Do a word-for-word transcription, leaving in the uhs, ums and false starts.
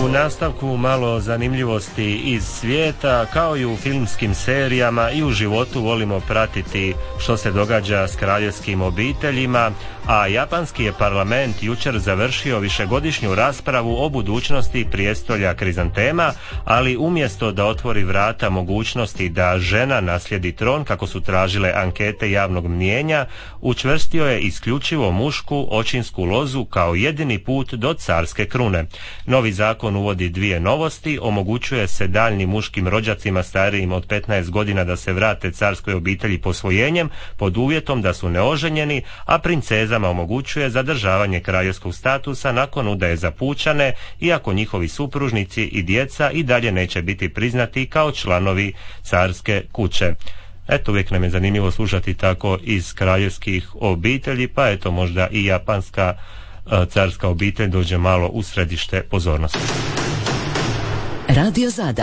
nastavku malo zanimljivosti iz svijeta. Kao i u filmskim serijama i u životu volimo pratiti što se događa s kraljevskim obiteljima, a japanski je parlament jučer završio višegodišnju raspravu o budućnosti prijestolja Krizantema, ali umjesto da otvori vrata mogućnosti da žena naslijedi tron kako su tražile ankete javnog mnijenja, učvrstio je isključivo mušku očinsku lozu kao jedini put do carske krune. Novi zakon uvodi dvije novosti: omogućuje se daljnim muškim rođacima starijim od petnaest godina da se vrate carskoj obitelji posvojenjem pod uvjetom da su neoženjeni, a princezama omogućuje zadržavanje kraljevskog statusa nakon udaje za pučane, iako njihovi supružnici i djeca i dalje neće biti priznati kao članovi carske kuće. Eto, uvijek nam je zanimljivo slušati tako iz kraljevskih obitelji, pa eto možda i japanska carska obitelj dođe malo u središte pozornosti. Radio Zadar.